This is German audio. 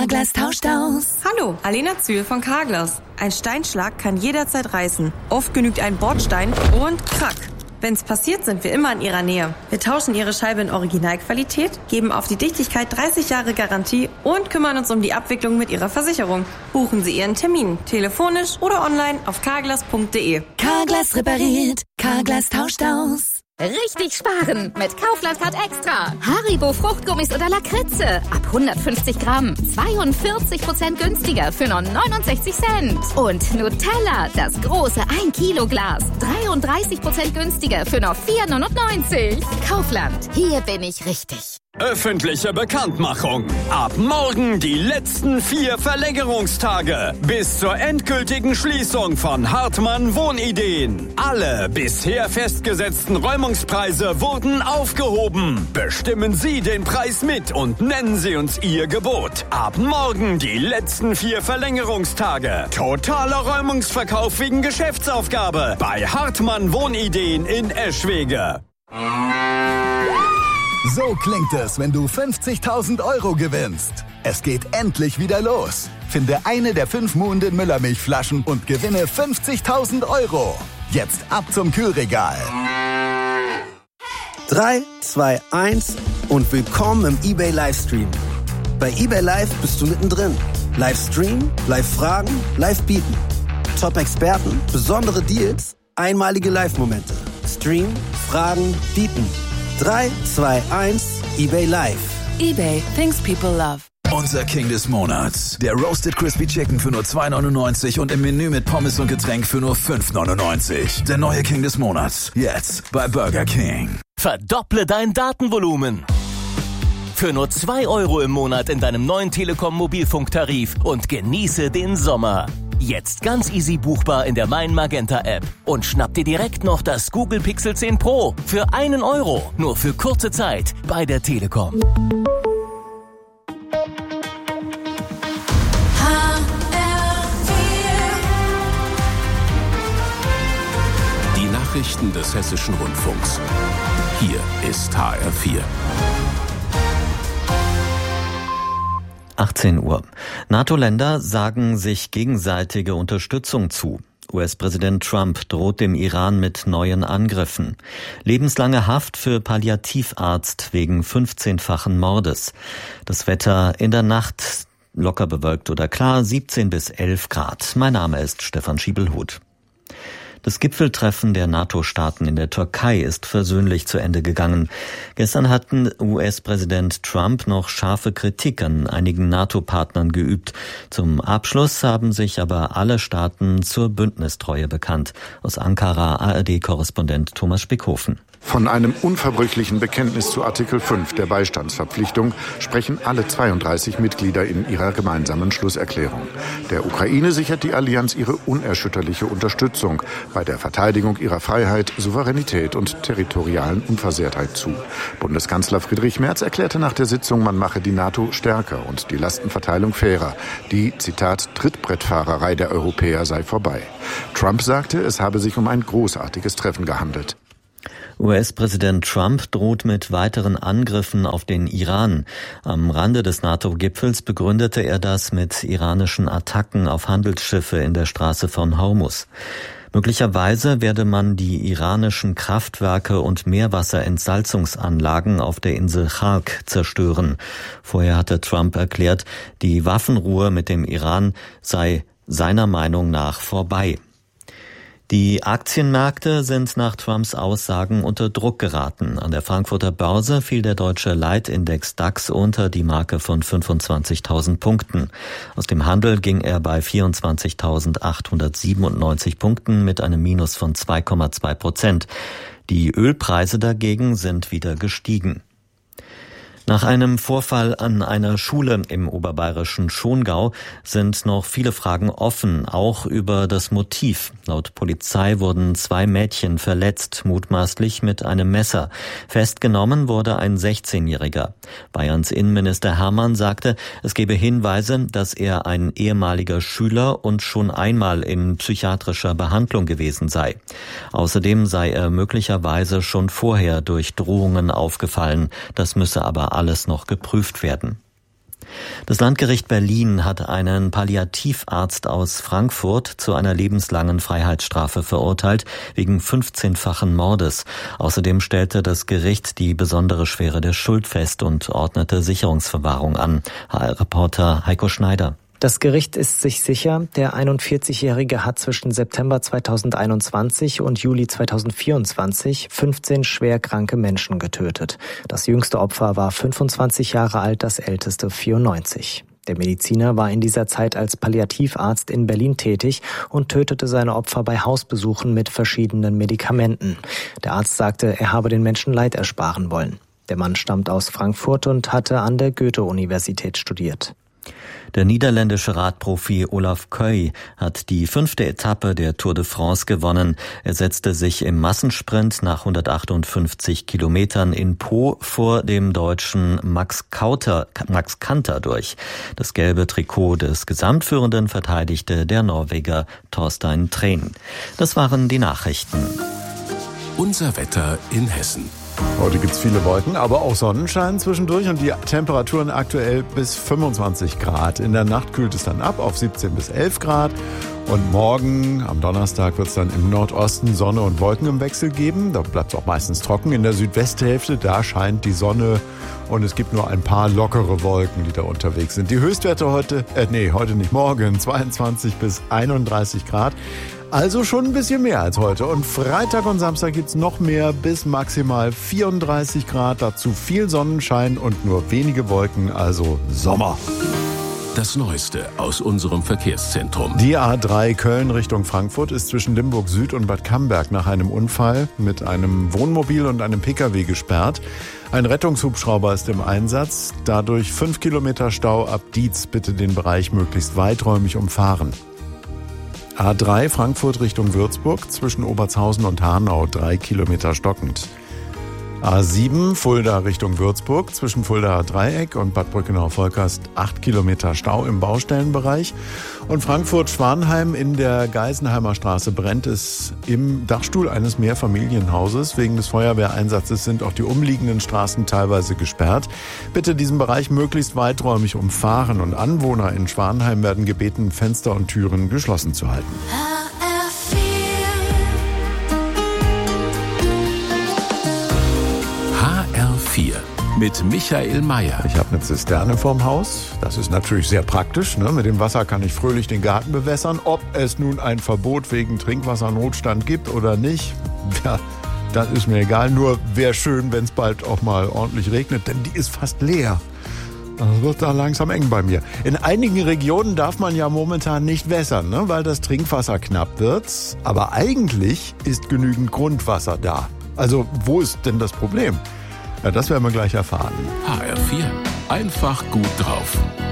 Carglass tauscht aus. Hallo, Alena Zühl von Carglass. Ein Steinschlag kann jederzeit reißen. Oft genügt ein Bordstein und krack. Wenn's passiert, sind wir immer in Ihrer Nähe. Wir tauschen Ihre Scheibe in Originalqualität, geben auf die Dichtigkeit 30 Jahre Garantie und kümmern uns um die Abwicklung mit Ihrer Versicherung. Buchen Sie Ihren Termin, telefonisch oder online auf carglass.de. Carglass repariert, Carglass tauscht aus. Richtig sparen mit Kaufland Card Extra. Haribo Fruchtgummis oder Lakritze. Ab 150 Gramm. 42% günstiger für nur 69 Cent. Und Nutella, das große 1 Kilo Glas. 33% günstiger für nur 4,99. Kaufland, hier bin ich richtig. Öffentliche Bekanntmachung. Ab morgen die letzten 4 Verlängerungstage. Bis zur endgültigen Schließung von Hartmann Wohnideen. Alle bisher festgesetzten Räumungspreise wurden aufgehoben. Bestimmen Sie den Preis mit und nennen Sie uns Ihr Gebot. Ab morgen die letzten 4 Verlängerungstage. Totaler Räumungsverkauf wegen Geschäftsaufgabe. Bei Hartmann Wohnideen in Eschwege. So klingt es, wenn du 50.000 € gewinnst. Es geht endlich wieder los. Finde eine der 5 Muhnden Müllermilchflaschen und gewinne 50.000 €. Jetzt ab zum Kühlregal. 3, 2, 1 und willkommen im eBay Livestream. Bei eBay Live bist du mittendrin. Livestream, Live-Fragen, Live-Bieten. Top-Experten, besondere Deals, einmalige Live-Momente. Stream, Fragen, Bieten. 3, 2, 1, eBay Live. eBay, things people love. Unser King des Monats. Der Roasted Crispy Chicken für nur 2,99 und im Menü mit Pommes und Getränk für nur 5,99. Der neue King des Monats. Jetzt bei Burger King. Verdopple dein Datenvolumen. Für nur 2 € im Monat in deinem neuen Telekom-Mobilfunktarif und genieße den Sommer. Jetzt ganz easy buchbar in der Mein Magenta App. Und schnapp dir direkt noch das Google Pixel 10 Pro für 1 €. Nur für kurze Zeit bei der Telekom. Die Nachrichten des Hessischen Rundfunks. Hier ist HR4. 18 Uhr. NATO-Länder sagen sich gegenseitige Unterstützung zu. US-Präsident Trump droht dem Iran mit neuen Angriffen. Lebenslange Haft für Palliativarzt wegen 15-fachen Mordes. Das Wetter in der Nacht locker bewölkt oder klar, 17 bis 11 Grad. Mein Name ist Stefan Schiebelhuth. Das Gipfeltreffen der NATO-Staaten in der Türkei ist versöhnlich zu Ende gegangen. Gestern hatten US-Präsident Trump noch scharfe Kritik an einigen NATO-Partnern geübt. Zum Abschluss haben sich aber alle Staaten zur Bündnistreue bekannt. Aus Ankara ARD-Korrespondent Thomas Spickhofen. Von einem unverbrüchlichen Bekenntnis zu Artikel 5 der Beistandsverpflichtung sprechen alle 32 Mitglieder in ihrer gemeinsamen Schlusserklärung. Der Ukraine sichert die Allianz ihre unerschütterliche Unterstützung bei der Verteidigung ihrer Freiheit, Souveränität und territorialen Unversehrtheit zu. Bundeskanzler Friedrich Merz erklärte nach der Sitzung, man mache die NATO stärker und die Lastenverteilung fairer. Die, Zitat, Trittbrettfahrerei der Europäer sei vorbei. Trump sagte, es habe sich um ein großartiges Treffen gehandelt. US-Präsident Trump droht mit weiteren Angriffen auf den Iran. Am Rande des NATO-Gipfels begründete er das mit iranischen Attacken auf Handelsschiffe in der Straße von Hormuz. Möglicherweise werde man die iranischen Kraftwerke und Meerwasserentsalzungsanlagen auf der Insel Khark zerstören. Vorher hatte Trump erklärt, die Waffenruhe mit dem Iran sei seiner Meinung nach vorbei. Die Aktienmärkte sind nach Trumps Aussagen unter Druck geraten. An der Frankfurter Börse fiel der deutsche Leitindex DAX unter die Marke von 25.000 Punkten. Aus dem Handel ging er bei 24.897 Punkten mit einem Minus von 2,2%. Die Ölpreise dagegen sind wieder gestiegen. Nach einem Vorfall an einer Schule im oberbayerischen Schongau sind noch viele Fragen offen, auch über das Motiv. Laut Polizei wurden 2 Mädchen verletzt, mutmaßlich mit einem Messer. Festgenommen wurde ein 16-Jähriger. Bayerns Innenminister Hermann sagte, es gebe Hinweise, dass er ein ehemaliger Schüler und schon einmal in psychiatrischer Behandlung gewesen sei. Außerdem sei er möglicherweise schon vorher durch Drohungen aufgefallen. Das müsse aber alles noch geprüft werden. Das Landgericht Berlin hat einen Palliativarzt aus Frankfurt zu einer lebenslangen Freiheitsstrafe verurteilt, wegen 15-fachen Mordes. Außerdem stellte das Gericht die besondere Schwere der Schuld fest und ordnete Sicherungsverwahrung an. HR-Reporter Heiko Schneider. Das Gericht ist sich sicher, der 41-Jährige hat zwischen September 2021 und Juli 2024 15 schwer kranke Menschen getötet. Das jüngste Opfer war 25 Jahre alt, das älteste 94. Der Mediziner war in dieser Zeit als Palliativarzt in Berlin tätig und tötete seine Opfer bei Hausbesuchen mit verschiedenen Medikamenten. Der Arzt sagte, er habe den Menschen Leid ersparen wollen. Der Mann stammt aus Frankfurt und hatte an der Goethe-Universität studiert. Der niederländische Radprofi Olaf Koey hat die 5. Etappe der Tour de France gewonnen. Er setzte sich im Massensprint nach 158 Kilometern in Po vor dem Deutschen Max Kanter durch. Das gelbe Trikot des Gesamtführenden verteidigte der Norweger Thorstein Træn. Das waren die Nachrichten. Unser Wetter in Hessen. Heute gibt's viele Wolken, aber auch Sonnenschein zwischendurch und die Temperaturen aktuell bis 25 Grad. In der Nacht kühlt es dann ab auf 17 bis 11 Grad. Und morgen, am Donnerstag, wird es dann im Nordosten Sonne und Wolken im Wechsel geben. Da bleibt es auch meistens trocken. In der Südwesthälfte, da scheint die Sonne und es gibt nur ein paar lockere Wolken, die da unterwegs sind. Die Höchstwerte heute nicht, morgen 22 bis 31 Grad. Also schon ein bisschen mehr als heute. Und Freitag und Samstag gibt's noch mehr bis maximal 34 Grad. Dazu viel Sonnenschein und nur wenige Wolken, also Sommer. Das Neueste aus unserem Verkehrszentrum. Die A3 Köln Richtung Frankfurt ist zwischen Limburg Süd und Bad Camberg nach einem Unfall mit einem Wohnmobil und einem Pkw gesperrt. Ein Rettungshubschrauber ist im Einsatz. Dadurch 5 Kilometer Stau ab Dietz. Bitte den Bereich möglichst weiträumig umfahren. A3 Frankfurt Richtung Würzburg zwischen Obertshausen und Hanau 3 Kilometer stockend. A7 Fulda Richtung Würzburg zwischen Fuldaer Dreieck und Bad Brückenau-Volkast 8 Kilometer Stau im Baustellenbereich. Und Frankfurt-Schwanheim in der Geisenheimer Straße brennt es im Dachstuhl eines Mehrfamilienhauses. Wegen des Feuerwehreinsatzes sind auch die umliegenden Straßen teilweise gesperrt. Bitte diesen Bereich möglichst weiträumig umfahren und Anwohner in Schwanheim werden gebeten, Fenster und Türen geschlossen zu halten. HR4 mit Michael Mayer. Ich habe eine Zisterne vorm Haus. Das ist natürlich sehr praktisch. Ne? Mit dem Wasser kann ich fröhlich den Garten bewässern. Ob es nun ein Verbot wegen Trinkwassernotstand gibt oder nicht, ja, das ist mir egal. Nur wäre schön, wenn es bald auch mal ordentlich regnet, denn die ist fast leer. Das wird da langsam eng bei mir. In einigen Regionen darf man ja momentan nicht wässern, ne? Weil das Trinkwasser knapp wird. Aber eigentlich ist genügend Grundwasser da. Also wo ist denn das Problem? Ja, das werden wir gleich erfahren. HR4. Einfach gut drauf.